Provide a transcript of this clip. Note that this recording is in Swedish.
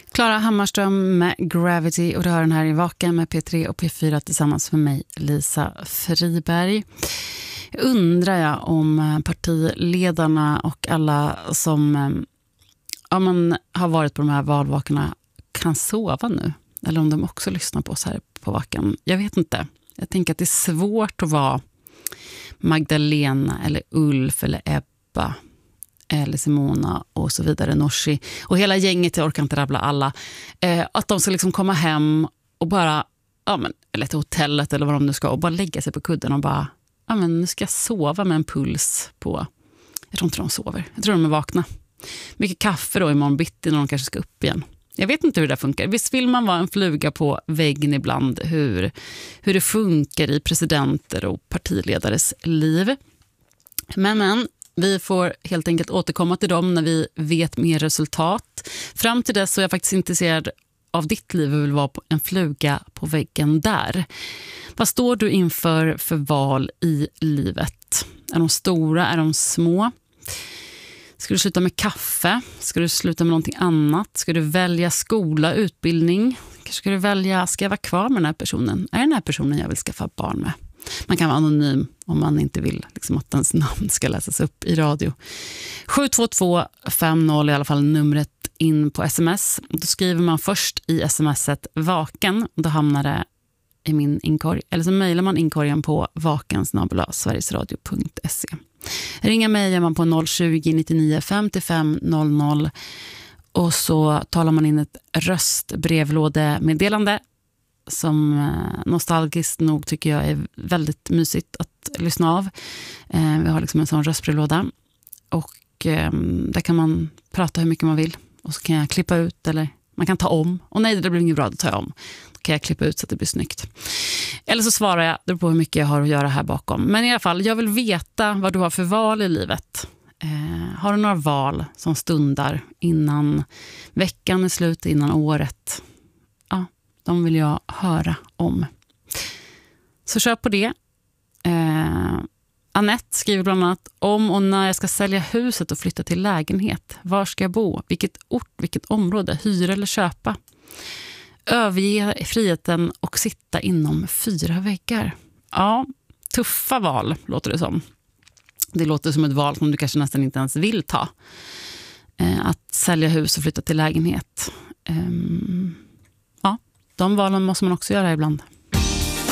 Klara Hammarström med Gravity, och du hör den här i Vaken med P3 och P4 tillsammans med mig, Lisa Friberg. Undrar jag om partiledarna och alla som har varit på de här valvakorna kan sova nu. Eller om de också lyssnar på oss här på Vaken. Jag vet inte. Jag tänker att det är svårt att vara Magdalena eller Ulf eller Ebba eller Simona och så vidare, Norsi och hela gänget, jag orkar inte rabbla alla, att de ska liksom komma hem och bara, eller till hotellet eller vad de nu ska, och bara lägga sig på kudden och bara, nu ska jag sova med en puls på, jag tror inte de sover, jag tror de är vakna. Mycket kaffe då imorgon bitti när de kanske ska upp igen. Jag vet inte hur det där funkar. Visst vill man vara en fluga på väggen ibland, hur det funkar i presidenter och partiledares liv. Men vi får helt enkelt återkomma till dem när vi vet mer resultat. Fram till dess så är jag faktiskt intresserad av ditt liv och vill vara en fluga på väggen där. Vad står du inför för val i livet? Är de stora? Är de små? Ska du sluta med kaffe? Ska du sluta med någonting annat? Ska du välja skola, utbildning? Kanske ska du välja, ska jag vara kvar med den här personen? Är den här personen jag vill skaffa barn med? Man kan vara anonym om man inte vill liksom att ens namn ska läsas upp i radio. 72250 i alla fall numret in på sms. Då skriver man först i smset Vaken. Då hamnar det i min inkorg. Eller så mejlar man inkorgen på vakensnabel@sverigesradio.se. Ringa mig gör man på 020 99 55 00 och så talar man in ett röstbrevlådemeddelande som nostalgiskt nog tycker jag är väldigt mysigt att lyssna av. Vi har liksom en sån röstbrevlåda och där kan man prata hur mycket man vill och så kan jag klippa ut eller man kan ta om. Och nej, det blir inget bra, då tar jag om. Då kan jag klippa ut så att det blir snyggt. Eller så svarar jag, det beror på hur mycket jag har att göra här bakom. Men i alla fall, jag vill veta vad du har för val i livet. Har du några val som stundar innan veckan är slut, innan året? Ja, de vill jag höra om. Så kör på det. Annette skriver bland annat om och när jag ska sälja huset och flytta till lägenhet. Var ska jag bo? Vilket ort, vilket område? Hyra eller köpa? Överge friheten och sitta inom 4 väggar. Ja, tuffa val låter det som. Det låter som ett val som du kanske nästan inte ens vill ta. Att sälja hus och flytta till lägenhet. Ja, de valen måste man också göra ibland.